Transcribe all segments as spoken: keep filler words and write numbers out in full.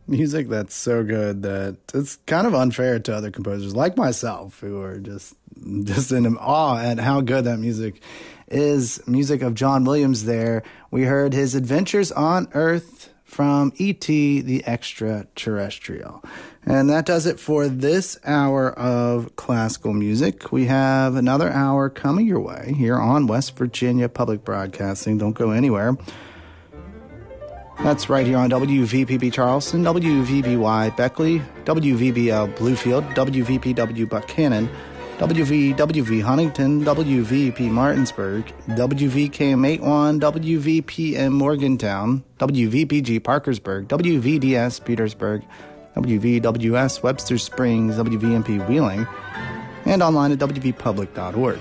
Music that's so good that it's kind of unfair to other composers like myself who are just just in awe at how good that music is. Music of John Williams there. We heard his Adventures on Earth from E T the Extraterrestrial. And that does it for this hour of classical music. We have another hour coming your way here on West Virginia Public Broadcasting. Don't go anywhere. That's right here on W V P B Charleston, W V B Y Beckley, W V B L Bluefield, W V P W Buchanan, W V W V Huntington, W V P Martinsburg, W V K M eighty-one, W V P M Morgantown, W V P G Parkersburg, W V D S Petersburg, W V W S Webster Springs, W V M P Wheeling, and online at W V public dot org.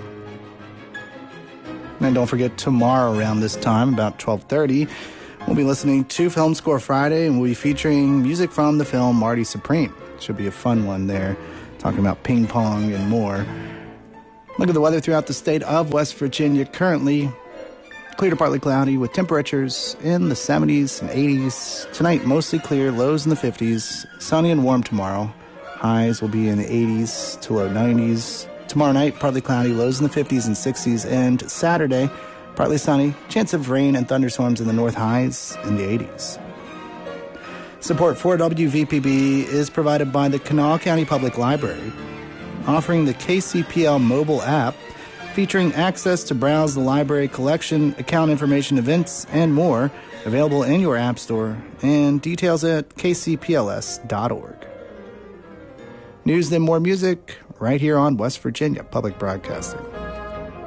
And don't forget, tomorrow around this time, about twelve thirty, we'll be listening to Film Score Friday, and we'll be featuring music from the film Marty Supreme. Should be a fun one there, talking about ping pong and more. Look at the weather throughout the state of West Virginia. Currently, clear to partly cloudy with temperatures in the seventies and eighties. Tonight, mostly clear, lows in the fifties. Sunny and warm tomorrow. Highs will be in the eighties to low nineties. Tomorrow night, partly cloudy, lows in the fifties and sixties. And Saturday, partly sunny, chance of rain and thunderstorms in the north, highs in the eighties. Support for W V P B is provided by the Kanawha County Public Library, offering the K C P L mobile app, featuring access to browse the library collection, account information, events, and more, available in your app store, and details at k c p l s dot org. News, then more music, right here on West Virginia Public Broadcasting.